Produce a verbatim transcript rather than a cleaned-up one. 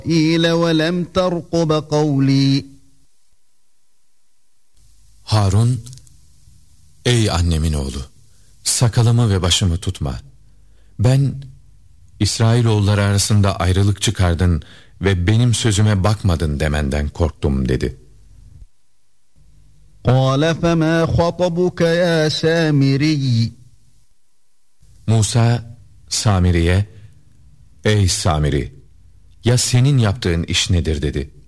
وَلَمْ تَرْقُبَ قَوْلِي. Harun, ey annemin oğlu, sakalımı ve başımı tutma. Ben, İsrailoğulları arasında ayrılık çıkardın ve benim sözüme bakmadın demenden korktum dedi. قَالَ فَمَا خَطَبُكَ يَا سَامِرِيِّ. Musa, Samiri'ye, ey Samiri, ya senin yaptığın iş nedir dedi.